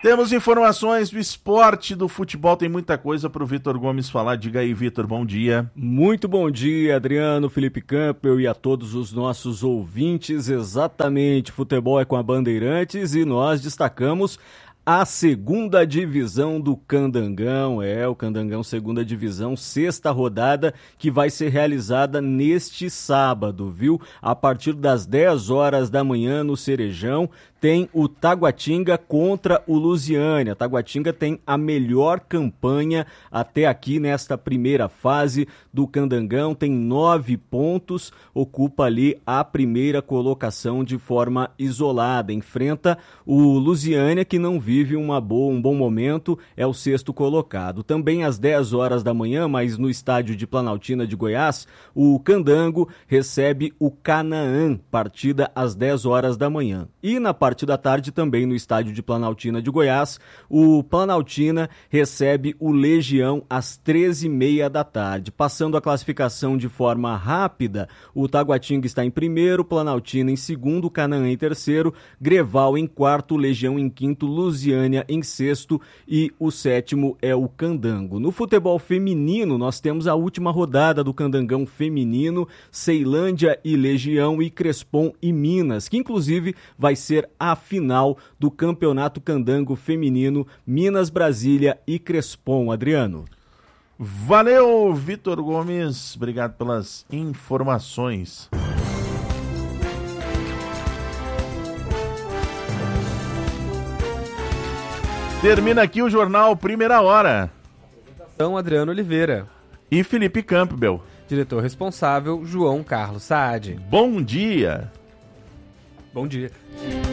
Temos informações do esporte, do futebol, tem muita coisa para o Vitor Gomes falar. Diga aí, Vitor, bom dia. Muito bom dia, Adriano, Felipe Campbell e a todos os nossos ouvintes. Exatamente, futebol é com a Bandeirantes e nós destacamos a segunda divisão do Candangão, o Candangão segunda divisão, sexta rodada, que vai ser realizada neste sábado, viu? A partir das 10 horas da manhã no Cerejão, tem o Taguatinga contra o Lusiânia. Taguatinga tem a melhor campanha até aqui nesta primeira fase do Candangão, tem 9 pontos, ocupa ali a primeira colocação de forma isolada, enfrenta o Lusiânia, que não vive um bom momento, é o sexto colocado. Também às 10 horas da manhã, mas no estádio de Planaltina de Goiás, o Candango recebe o Canaã, partida às 10 horas da manhã. E na parte da tarde, também no estádio de Planaltina de Goiás, o Planaltina recebe o Legião às 13h30 da tarde. Passando a classificação de forma rápida, o Taguatinga está em primeiro, Planaltina em segundo, Canaã em terceiro, Greval em quarto, Legião em quinto, Lusiânia em sexto e o sétimo é o Candango. No futebol feminino, nós temos a última rodada do Candangão feminino, Ceilândia e Legião e Crespom e Minas, que inclusive vai ser a final do Campeonato Candango Feminino, Minas, Brasília e Crespom. Adriano. Valeu, Vitor Gomes. Obrigado pelas informações. Termina aqui o Jornal Primeira Hora. Então, Adriano Oliveira. E Felipe Campbell. Diretor responsável, João Carlos Saad. Bom dia. Bom dia.